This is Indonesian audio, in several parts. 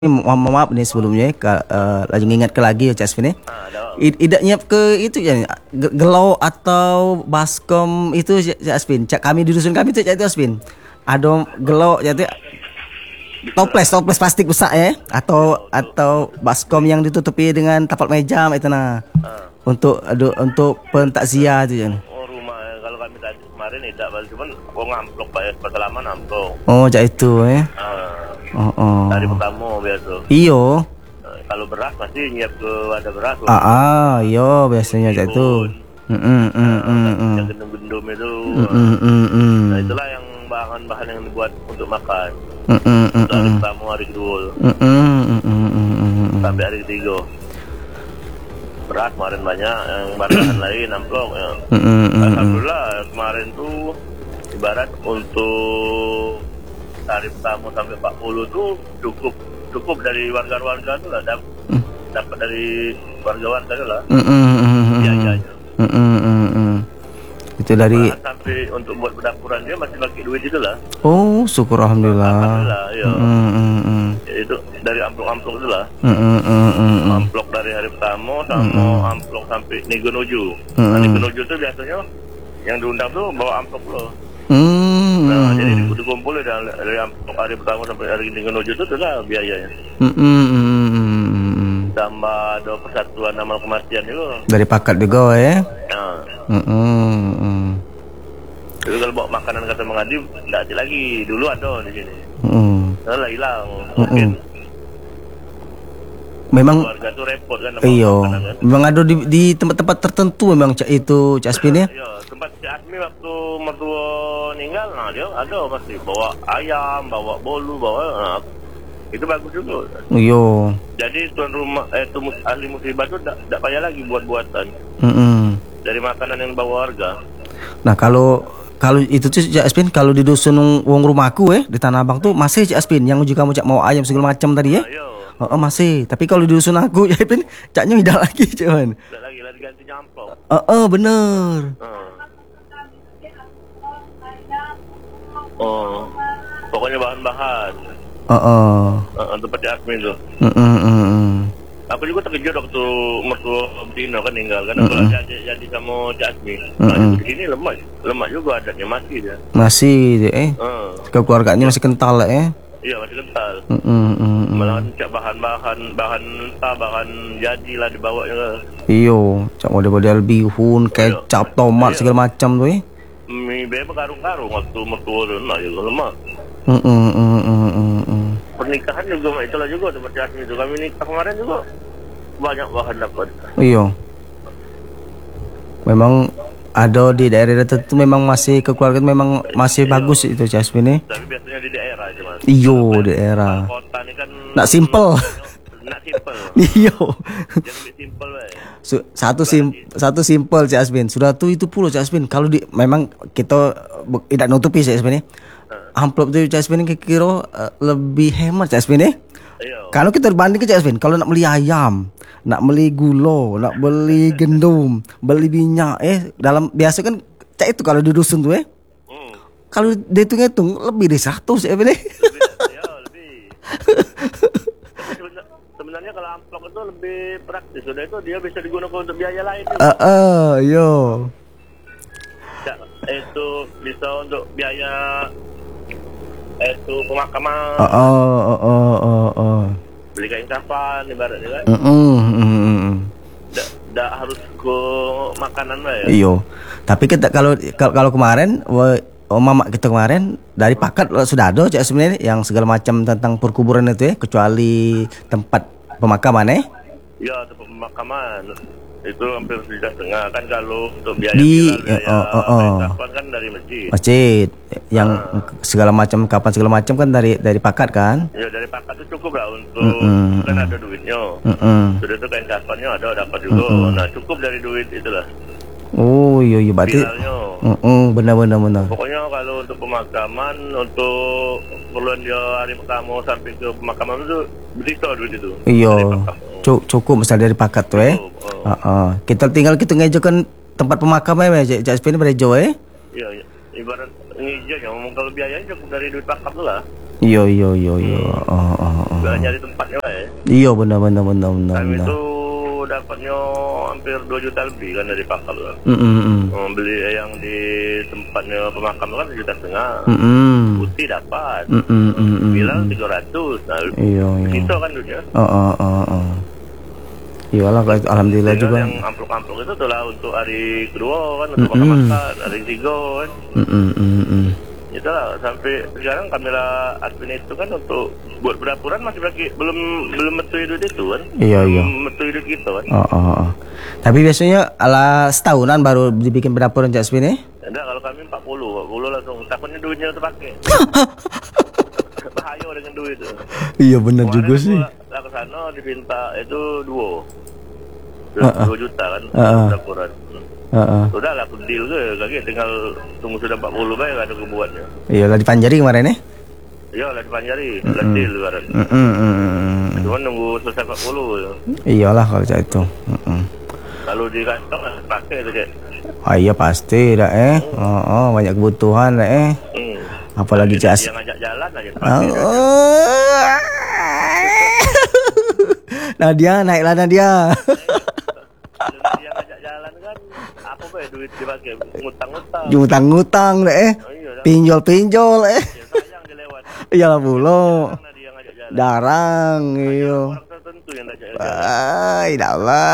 Maaf nih sebelumnya lagi ngingat ke lagi ya Cak Asvin nih. Ada. Tidak nyiap ke itu ya gelau atau baskom itu Cak Asvin. Cak kami di dusun kami itu Cak Asvin. Ada gelau jadi toples plastik besar ya atau baskom yang ditutupi dengan tapak meja itu nah. Untuk pentakziah itu ya. Oh rumah kalau kami tadi kemarin tidak balik cuman aku ngamplok Pak ya lama ngamplok. Oh Cak itu ya. Oh. Dari pertama biasa. Iyo. Kalau beras pasti nyiap ke wadah beras. Iyo biasanya Cak itu. Yang gendum-gendum itu. Nah itulah yang bahan-bahan yang dibuat untuk makan. Dari pertama hari kedua. Sampai hari ketiga. Beras kemarin banyak, yang bahan lain amplop ya. Alhamdulillah kemarin tuh ibarat untuk hari pertama sampai 40 tuh cukup dari warga-warga tuh lah dapat dari warga-warga tuh lah. Iya. Itu dari sampai untuk buat perdapuran dia masih pakai duit itu lah. Oh, syukur alhamdulillah. Ya. Itu dari amplok-amplok itu lah. Amplok dari hari pertama sama amplok sampai Nigonojo. Nigonojo tuh biasanya yang diundang tuh bawa amplok loh. Nah, jadi dikumpul dari amplok hari pertama sampai hari Nigonojo itu lah biayanya. Tambah ada persatuan amal kematian juga. Dari pakat juga ya. Jadi kalau bawa makanan kata Mengadi nggak ada lagi. Dulu ada di sini. Sekarang hilang. Mungkin memang warga tuh repot kan. Iyo. Memang ada di tempat-tempat tertentu memang Cak Asvin ya. Iya, tempat Cak Asmi waktu mertua meninggal, nah dia ada pasti bawa ayam, bawa bolu, itu bagus juga. Iyo. Jadi tuan rumah ahli musibah tuh tidak payah lagi buat-buatan. Dari makanan yang bawa warga. Nah kalau itu tuh Cak Asvin, kalau di dusun wong rumahku di Tanah Abang tuh masih Cak Asvin yang uji kamu Cak mau ayam segala macam tadi ya. Masih. Tapi kalau di dusun aku Cak Asvin Caknya tidak lagi cuman. Tidak lagi lah diganti amplop. Bener. Pokoknya bahan-bahan. Tempat Cak Asmi itu. Aku juga terkejut waktu mertua Tino kan tinggal kan aku jadi sama Cak Asmi. Di sini lemak juga adatnya masih dia. Masih keluarganya masih kental ya. Iya masih kental. Malah cak bahan jadi lah dibawa juga. Iyo, cak model-model bihun, kecap, tomat segala macam tuh Mie bebek karung-karung waktu mertua tu nak juga lemak. Pernikahan juga itulah juga seperti Asmi itu. Kami nikah kemarin juga banyak bahan dapat. Iyo. Memang ada di daerah tertentu memang masih kekeluargaan memang masih bagus itu Cak Asvin nih. Tapi biasanya di daerah aja mas. Iyo daerah. Kota ini kan. Nak simple. Iyo. Jangan simple lah. Satu simple Cak Asvin. Sudah tuh itu puluh Cak Asvin. Kalau memang kita tidak nutupi Cak Asvin nih. Amplop tuh Cak Asvin kira lebih hemat Cak Asvin nih. Kalau kita berbanding ke Cak Asvin, kalau nak beli ayam, nak beli gula, nak beli gendum, beli minyak dalam biasa kan Cak itu kalau di dusun tuh kalau dihitung-hitung lebih dari 100 ya Asvin. Lebih. Sebenarnya kalau amplop itu lebih praktis. Sudah itu dia bisa digunakan untuk biaya lain. Yo. Itu bisa untuk biaya pemakaman. Beli kain kafan ibaratnya kan. Nggak harus ke makanan lah ya. Iyo. Tapi kita kalau kemarin mama kita kemarin dari pakat sudah ada Cak sebenarnya yang segala macam tentang perkuburan itu kecuali tempat pemakaman Iya, tempat pemakaman. Itu hampir 1,5 kan kalau untuk biaya kan dari masjid yang segala macam kapan segala macam kan dari pakat kan ya dari pakat itu cukup lah untuk kan ada duitnya sudah itu kain kafannya ada dapat juga nah cukup dari duit itulah. Iya berarti benar pokoknya kalau untuk pemakaman untuk keperluan dia hari pertama sampai ke pemakaman itu bisa duit itu. Iya cukup misal dari pakat tuh kita tinggal kita ngejokan tempat pemakaman Cak Asvin pada Jawa Iya ibarat ngejo ya kalau biayanya cukup dari duit pakat tu lah. Iya. Oh. Gak nyari tempatnya lah ya. Iya benar. Kami itu dapatnya hampir 2 juta lebih kan dari pakal kan. Beli yang di tempatnya pemakaman kan 1,5 juta. Putih dapat. Bilang 300. Nah, Iya. itu kan dunia. Iyalah, alhamdulillah juga. Yang amplop-amplop itu tuh lah untuk hari kedua kan, untuk makan, hari ketiga kan. Itulah sampai sekarang kamera admin itu kan untuk buat perapuran masih belum metu duit itu kan. Iya. Belum metu duit kita kan. Tapi biasanya ala setahunan baru dibikin perapuran Cak Asbin. Enggak, kalau kami 40 langsung takutnya duitnya terpakai. Bahaya dengan duit itu. Iya benar juga sih. Lah ke sana diminta itu 2 juta kan perapuran. Sudah lah, aku deal ke, lagi tinggal tunggu sudah 40 bayar ada kebuatnya. Iya lah di Panjari kemarin Iya lah di Panjari, lah deal kemarin. Cuma nunggu selesai 40 ya. Iyalah kalau cak itu. Kalau di kantong pakai itu cek. Iya pasti dah banyak kebutuhan dah Apalagi Cak Asbin yang ngajak jalan aja. Nadia, naiklah Nadia. Yang ngajak jalan kan apa be duit dipakai ngutang-ngutang. Ngutang dah Pinjol Ya, sayang dia lewat. Iyalah pula. Dia ngajak jalan. Darang iyo. Orang tertentu yang ngajak jalan. Allah.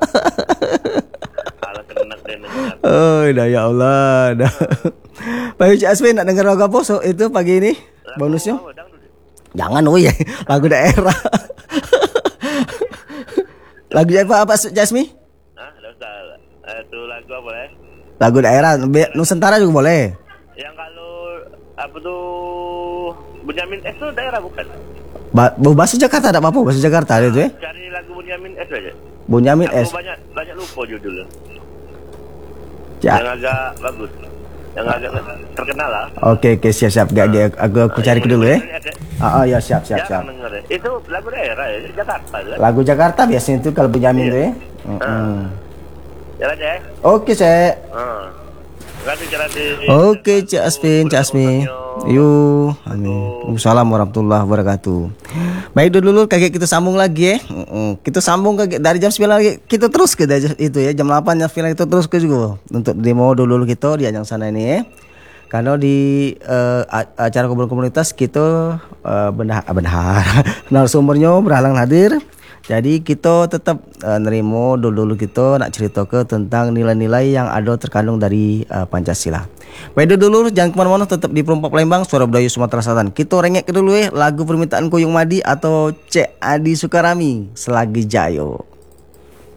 Alah kenak dengan. Dah ya Allah dah. Pak Cak Asbin nak dengar lagu apa itu pagi ini? Bonusnya? Jangan lagu daerah. Lagu apa Cak Asbin? Itu lagu apa ya? Lagu daerah Nusantara juga boleh. Yang kalau apa tuh Benyamin S tuh daerah bukan? Bahasa Jakarta ada apa-apa bahasa Jakarta itu ya? Cari lagu Benyamin S aja. Benyamin S. Banyak lupa judulnya. Ya. Yang agak bagus. Yang agak terkenal lah. Oke, siap. Aku cari dulu ya. Ya siap. Denger, ya. Itu lagu daerah ya, Jakarta kan? Lagu Jakarta biasanya itu kalau Benyamin tuh ya. Jalan ya. Oke, Cek. Oke, Cak Asbin. Yuk. Amin. Assalamualaikum warahmatullahi wabarakatuh. Baik dulu kakek kita sambung lagi ya. Kita sambung dari jam 9 lagi. Kita terus ke itu ya. Jam 8 jam 9 itu terus ke juga. Untuk demo dulu kita di ajang sana ini ya. Karena di acara kumpul komunitas kita benar narasumbernya berhalang hadir. Jadi kita tetap nerimo dulu kita nak cerita ke tentang nilai-nilai yang ada terkandung dari Pancasila. Baik dulu jangan kemana-mana, tetap di Perumpak Palembang, Suara Budaya Sumatera Selatan. Kita rengek ke dulu lagu permintaan Kuyung Madi atau Cek Adi Sukarami, Selagi Jayo.